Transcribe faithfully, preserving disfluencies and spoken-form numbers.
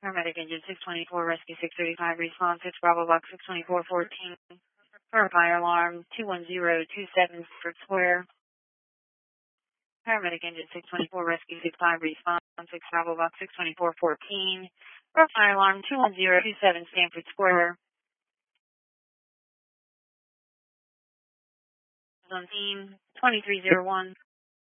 Paramedic engine six twenty-four, rescue six thirty-five, response six Bravo box six twenty-four fourteen. For fire alarm two one zero two seven for Square. Paramedic engine six twenty-four, rescue six five, response six Bravo box six twenty-four fourteen. For fire alarm two one zero two seven, Stanford Square. On team twenty-three oh one.